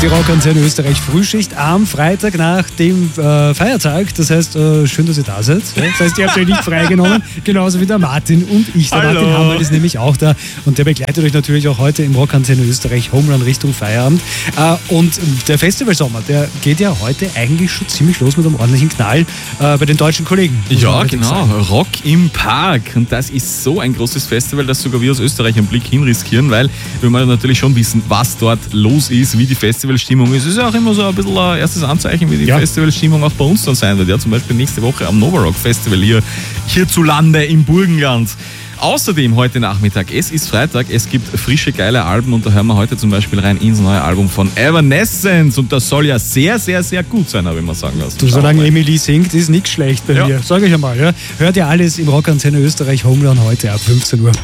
Die Rockantenne Österreich Frühschicht am Freitag nach dem Feiertag. Das heißt, schön, dass ihr da seid. Das heißt, ihr habt euch nicht freigenommen, genauso wie der Martin und ich. Der Hallo. Martin Hammer ist nämlich auch da und der begleitet euch natürlich auch heute im Rockantenne Österreich Home Run Richtung Feierabend. Und der Festivalsommer, der geht ja heute eigentlich schon ziemlich los mit einem ordentlichen Knall bei den deutschen Kollegen. Ja, genau. Rock im Park. Und das ist so ein großes Festival, dass sogar wir aus Österreich einen Blick hinriskieren, weil wir mal natürlich schon wissen, was dort los ist, wie die Festivalstimmung ist. Es ist ja auch immer so ein bisschen ein erstes Anzeichen, wie die Festivalstimmung auch bei uns dann sein wird. Ja, zum Beispiel nächste Woche am Nova Rock Festival hierzulande im Burgenland. Außerdem heute Nachmittag, es ist Freitag, es gibt frische, geile Alben und da hören wir heute zum Beispiel rein ins neue Album von Evanescence und das soll ja sehr, sehr, sehr gut sein, habe ich mal sagen lassen. Du, solange Emily singt, ist nichts schlecht bei mir. Sag ich einmal. Ja. Hört ihr alles im Rockantenne Österreich Home Run heute ab 15 Uhr.